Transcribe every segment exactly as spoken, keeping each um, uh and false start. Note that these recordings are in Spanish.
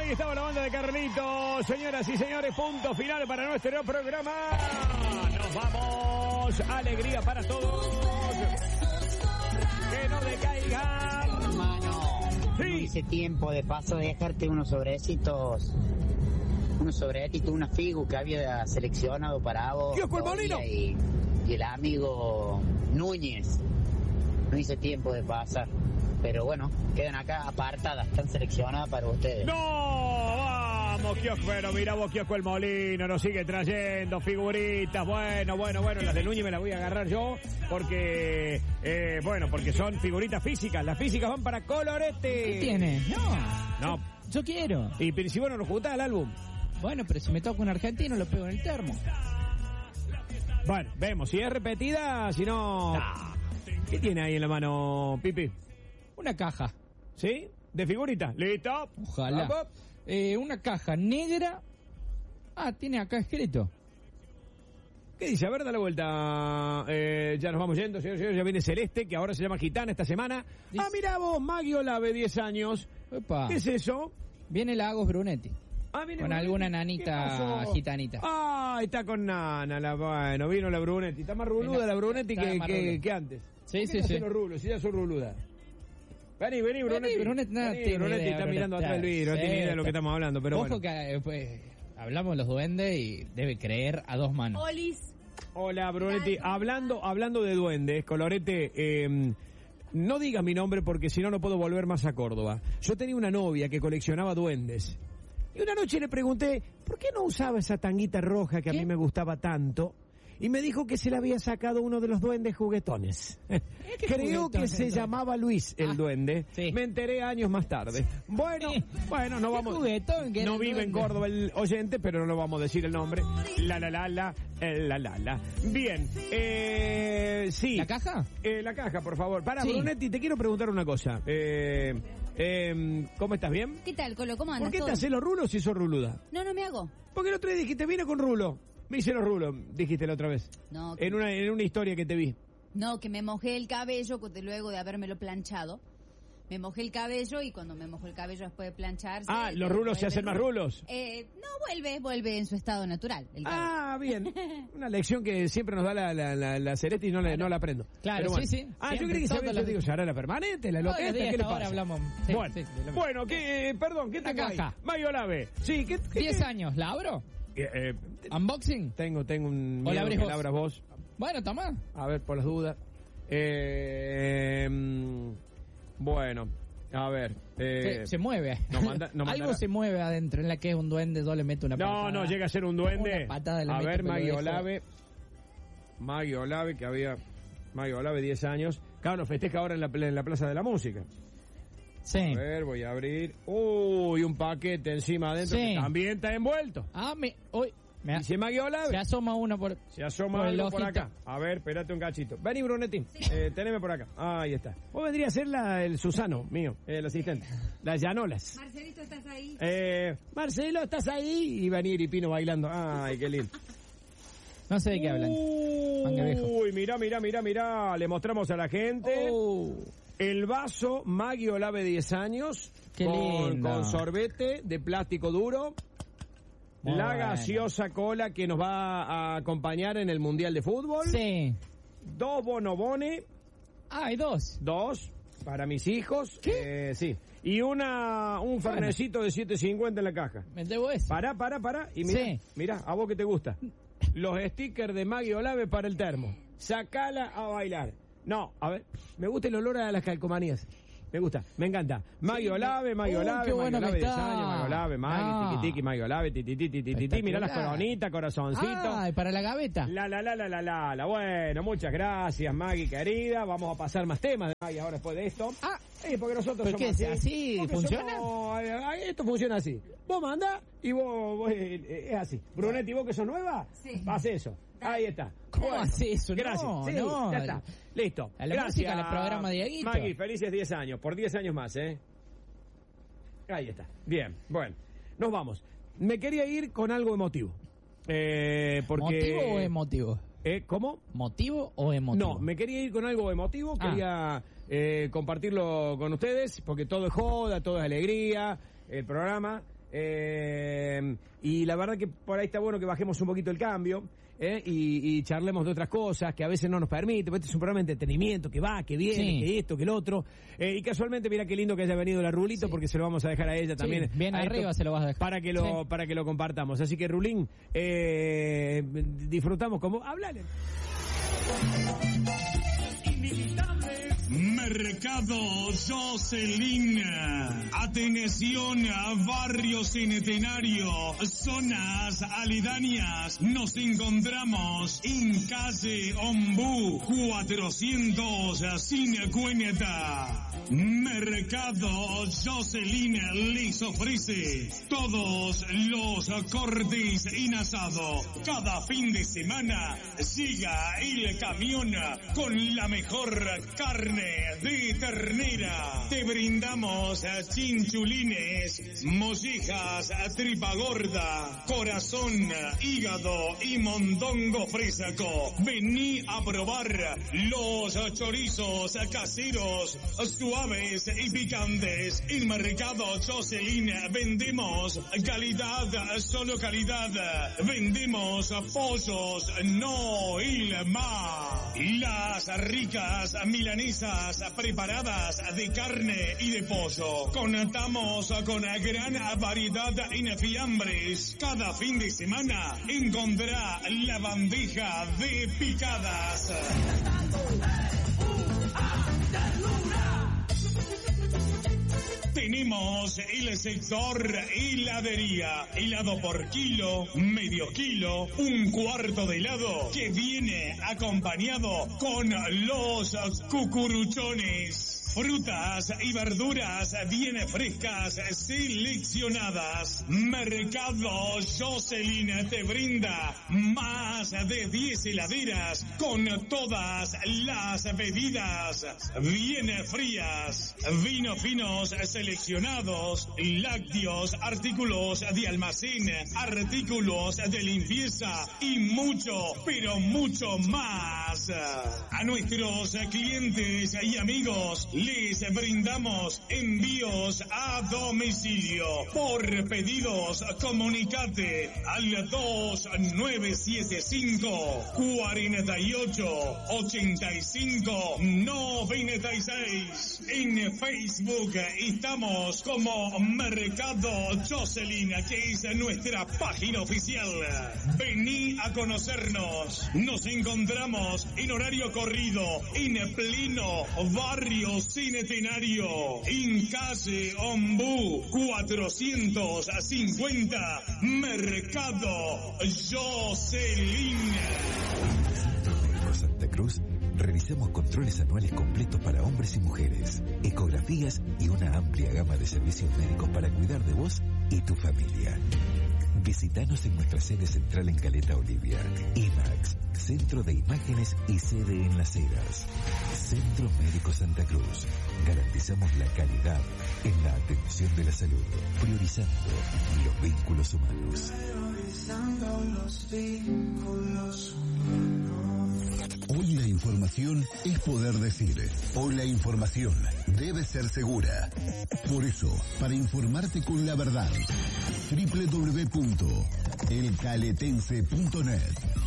Ahí estaba la banda de Carlitos. Señoras y señores, punto final para nuestro programa. Nos vamos. Alegría para todos. Que no decaiga. Hermano, sí. No hice tiempo de paso de dejarte unos sobrecitos. Unos sobrecitos, una figu que había seleccionado para vos. Kiosco El Molino. Y, y el amigo Núñez. No hice tiempo de pasar. Pero bueno, quedan acá apartadas, están seleccionadas para ustedes. ¡No! Vamos, Kiosco. Bueno, mira vos, Kiosco El Molino, nos sigue trayendo figuritas. Bueno, bueno, bueno, las de Núñez me las voy a agarrar yo. Porque, eh, bueno, porque son figuritas físicas. Las físicas van para Colorete. ¿Qué tiene? No. No. Yo, yo quiero. Y pero si vos no nos juntás el álbum. Bueno, pero si me toca un argentino, lo pego en el termo. Bueno, vemos. Si es repetida, si no... Ah. ¿Qué tiene ahí en la mano, Pipi? Una caja. ¿Sí? ¿De figuritas? ¿Listo? Ojalá. Vamos. Eh, una caja negra. Ah, tiene acá escrito. ¿Qué dice? A ver, dale vuelta. Eh, ya nos vamos yendo, señor, señor. Ya viene Celeste, que ahora se llama Gitana esta semana. Dice... Ah, mira vos, Maggie Olave, diez años. Epa. ¿Qué es eso? Viene Lagos Brunetti. Ah, viene Con Brunetti. alguna ¿Qué nanita pasó? gitanita. Ah, está con Nana. La, bueno, vino la Brunetti. Está más ruluda la Brunetti Está que, más que, ruluda. que antes. Sí, ¿Por qué sí, no sí. hacen los rulos? Si ya son ruludas. Vení, vení, Brunetti. Vení, Brunetti, no Vení, tiene Brunetti idea, está Brunetti. mirando atrás del vidrio. No Sí, tiene idea de lo que está- estamos hablando, pero Ojo bueno. que eh, pues, hablamos de los duendes y debe creer a dos manos. Olis. Hola, Brunetti. Hablando, hablando de duendes, Colorete, eh, no digas mi nombre porque si no, no puedo volver más a Córdoba. Yo tenía una novia que coleccionaba duendes. Y una noche le pregunté, ¿por qué no usaba esa tanguita roja que a ¿Qué? mí me gustaba tanto? Y me dijo que se la había sacado uno de los duendes juguetones. Creo que juguetones, se entonces? llamaba Luis, el Ah, duende. sí. Me enteré años más tarde. Bueno, Sí. bueno, no ¿Qué vamos... juguetón que era No el vive en duende? Córdoba el oyente, pero no lo vamos a decir el nombre. La la la la, eh, la la la. Bien, eh, sí. ¿La caja? Eh, la caja, por favor. Para, Sí. Brunetti, te quiero preguntar una cosa. Eh, eh, ¿Cómo estás? ¿Bien? ¿Qué tal, Colo? ¿Cómo andas? ¿Por qué te ¿Todo? haces los rulos si sos ruluda? No, no me hago. Porque el otro día dijiste, vine con rulo. Me hice los rulos, dijiste la otra vez. No, que, En una, en una historia que te vi. no, que me mojé el cabello de- luego de habérmelo planchado. Me mojé el cabello y cuando me mojo el cabello después de plancharse... Ah, los eh, rulos se vuelve hacen más rulo. rulos. Eh, no, vuelve, vuelve en su estado natural. El cabello. Ah, bien. Una lección que siempre nos da la, la, la, la Cereti y no, la, no la aprendo. Claro, Pero bueno. sí, sí. Ah, yo Siempre, creí que sabía, todos yo los- digo, ¿ya hará la permanente, la Todos los loqueta? días ¿Qué le hasta ahora pasa? hablamos. Sí, bueno, sí, de lo mismo. bueno, ¿qué, eh, perdón, ¿qué La tengo ahí? caja. Mayo Olave. Sí, ¿qué, qué Diez qué? años, ¿la abro? Eh, eh, ¿Unboxing? tengo, tengo un ¿O la miedo abrís que vos? la abras vos. Bueno, toma. A ver, por las dudas. Eh, mm, bueno, a ver. Eh, se, se mueve. nos manda- nos Algo mandará- se mueve adentro. En la que es un duende, yo le meto una no, patada. no, llega a ser un duende. Una patada le A meto, ver, pero Maggie dejo- Olave. Maggie Olave, que había... Maggie Olave, diez años. Claro, nos festeja ahora en la, en la Plaza de la Música. Sí. A ver, voy a abrir. Uy, un paquete encima adentro Sí. que también está envuelto. Ah, me... Hoy... Me Dice Maggie Olave. se asoma uno por... Se asoma por el algo por ojito. acá. A ver, espérate un cachito. Vení, Brunetti. Eh, teneme por acá. Ahí está. Vos vendría a ser la, el Susano, mío, el asistente. Las llanolas. Marcelito, ¿estás ahí? Eh, Marcelo, ¿estás ahí? Y venir y Pino bailando. Ay, qué lindo. No sé de qué hablan. Manga viejo. Uy, mirá, mirá, mirá, mirá. Le mostramos a la gente Oh, el vaso Maggie Olave diez años. Qué con, lindo. con sorbete de plástico duro. Muy la bueno. gaseosa cola que nos va a acompañar en el Mundial de Fútbol. sí. Dos bonobones. Ah, hay dos. Dos para mis hijos. ¿Qué? Eh, sí. Y una un Bueno. fernecito de siete cincuenta en la caja. Me debo eso. Pará, pará, pará. Y mira, Sí. mira, a vos que te gusta. Los stickers de Maggie Olave para el termo. Sacala a bailar. No, a ver, me gusta el olor a las calcomanías. Me gusta, me encanta. Maggie Sí, Olave, Maggie uy, Olave, qué Maggie bueno Olave, que diez está. años, Maggie Olave, Maggie, Ah. tiki tiki, Maggie Olave, titi titi titi titi, mirá las Espectacular. coronitas, corazoncito. Ah, y para la gaveta. La la la la la la la. Bueno, muchas gracias, Maggie querida. Vamos a pasar más temas de Maggie ahora después de esto. Ah, Sí, porque nosotros ¿pero somos qué, así. así Porque funciona? somos- eh, esto funciona así. Vos mandás y vos, vos, eh, eh, es así. Brunetti, vos que sos nueva, Sí. hace eso. Ahí está. ¿Cómo hace eso? Gracias. No, Sí, no. ya está. Listo. A la Gracias. música le programa Dieguito. Maggie, felices diez años. Por diez años más, ¿eh? Ahí está. Bien, bueno. Nos vamos. Me quería ir con algo emotivo. Eh, porque... ¿Motivo o emotivo? ¿Eh? ¿Cómo? ¿Motivo o emotivo? No, me quería ir con algo emotivo, Ah. quería eh, compartirlo con ustedes, porque todo es joda, todo es alegría, el programa. Eh, y la verdad que por ahí está bueno que bajemos un poquito el cambio. ¿Eh? Y, y charlemos de otras cosas que a veces no nos permite, este es un programa de entretenimiento que va, que viene, sí. que esto, que el otro, eh, y casualmente mira qué lindo que haya venido la Rulito, sí. porque se lo vamos a dejar a ella también. Sí, bien a arriba se lo vas a dejar. Para que lo, sí. para que lo compartamos. Así que Rulín, eh, disfrutamos como, háblale. Mercado Jocelyn. Atención a Barrio Centenario, zonas aledañas. Nos encontramos en calle Ombú cuatrocientos cincuenta. Mercado Jocelyn les ofrece todos los cortes en asado. Cada fin de semana llega el camión con la mejor carne de ternera. Te brindamos chinchulines, mollejas, tripa gorda, corazón, hígado y mondongo fresco. Vení a probar los chorizos caseros, suaves y picantes. En Mercado Jocelyn vendemos calidad, solo calidad. Vendemos pollos, no il más. Las ricas milanesas preparadas de carne y de pollo. Contamos con gran variedad en fiambres. Cada fin de semana encontrará la bandeja de picadas. Tenemos el sector heladería, helado por kilo, medio kilo, un cuarto de helado que viene acompañado con los cucuruchones. Frutas y verduras bien frescas, seleccionadas. Mercado Jocelyn te brinda más de diez heladeras con todas las bebidas bien frías, vinos finos seleccionados, lácteos, artículos de almacén, artículos de limpieza y mucho, pero mucho más. A nuestros clientes y amigos les brindamos envíos a domicilio. Por pedidos, comunicate al dos nueve siete cinco, cuarenta y ocho, ochenta y cinco, noventa y seis. En Facebook estamos como Mercado Jocelyn, que es nuestra página oficial. Vení a conocernos. Nos encontramos en horario corrido en pleno barrio Centenario, en calle Ombú cuatrocientos cincuenta, Mercado Jocelyn. Centro Santa Cruz realizamos controles anuales completos para hombres y mujeres, ecografías y una amplia gama de servicios médicos para cuidar de vos y tu familia. Visítanos en nuestra sede central en Caleta Olivia. IMAX, Centro de Imágenes y sede en Las Heras. Centro Médico Santa Cruz. Garantizamos la calidad en la atención de la salud, priorizando los vínculos humanos. Priorizando los vínculos humanos. Hoy la información es poder decir. Hoy la información debe ser segura. Por eso, para informarte con la verdad, doble u doble u doble u punto el caletense punto net.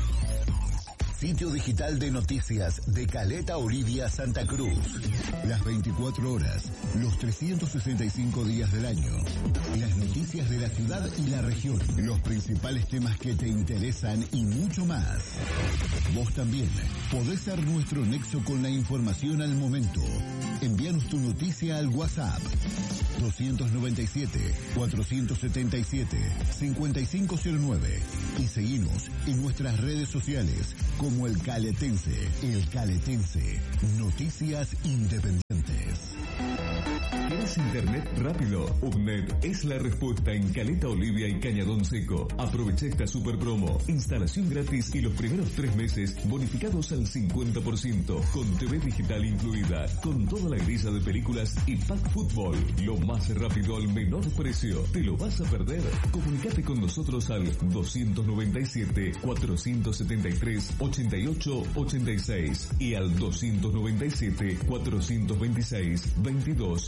Sitio digital de noticias de Caleta Olivia, Santa Cruz. Las veinticuatro horas, los trescientos sesenta y cinco días del año. Las noticias de la ciudad y la región. Los principales temas que te interesan y mucho más. Vos también podés ser nuestro nexo con la información al momento. Envíanos tu noticia al WhatsApp. dos nueve siete, cuatro siete siete, cinco cinco cero nueve y seguinos en nuestras redes sociales como El Caletense. El Caletense, noticias independientes. ¿Quieres internet rápido? UPNET es la respuesta en Caleta Olivia y Cañadón Seco. Aprovecha esta super promo. Instalación gratis y los primeros tres meses bonificados al cincuenta por ciento. Con T V digital incluida. Con toda la grilla de películas y pack fútbol. Lo más rápido al menor precio. ¿Te lo vas a perder? Comunicate con nosotros al dos nueve siete, cuatro siete tres, ocho ocho ocho seis y al dos nueve siete, cuatro dos seis, veintidós diecinueve.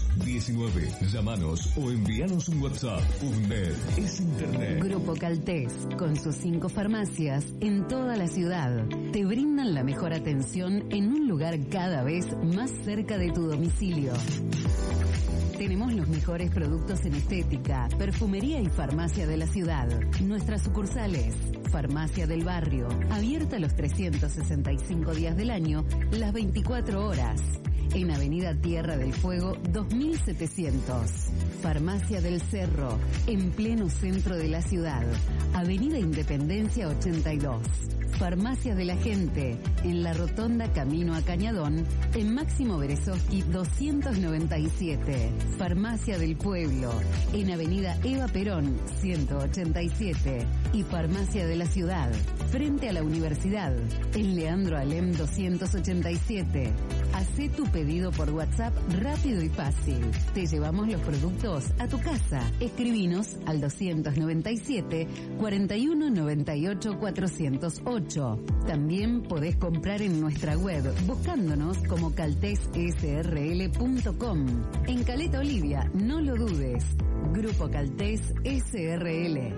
diecinueve. Llámanos o envíanos un WhatsApp. UNED es Internet. Grupo Caltés, con sus cinco farmacias en toda la ciudad, te brindan la mejor atención en un lugar cada vez más cerca de tu domicilio. Tenemos los mejores productos en estética, perfumería y farmacia de la ciudad. Nuestras sucursales: Farmacia del Barrio, abierta los trescientos sesenta y cinco días del año, las veinticuatro horas. En Avenida Tierra del Fuego dos mil setecientos. Farmacia del Cerro, en pleno centro de la ciudad. Avenida Independencia ochenta y dos. Farmacia de la Gente, en la Rotonda Camino a Cañadón, en Máximo Berezovsky doscientos noventa y siete. Farmacia del Pueblo, en Avenida Eva Perón ciento ochenta y siete. Y Farmacia de la Ciudad, frente a la Universidad, en Leandro Alem doscientos ochenta y siete. Hacé tu pedido por WhatsApp rápido y fácil. Te llevamos los productos a tu casa. Escribinos al doscientos noventa y siete, cuarenta y uno noventa y ocho, cuatrocientos ocho. También podés comprar en nuestra web buscándonos como caltés s r l punto com. En Caleta Olivia, no lo dudes. Grupo Caltés S R L.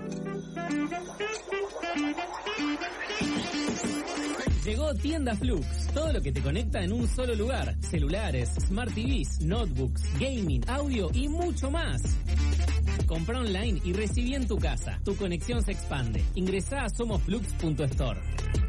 Llegó Tienda Flux, todo lo que te conecta en un solo lugar. Celulares, Smart T Vs, notebooks, gaming, audio y mucho más. Compra online y recibí en tu casa. Tu conexión se expande. Ingresá a somosflux punto store.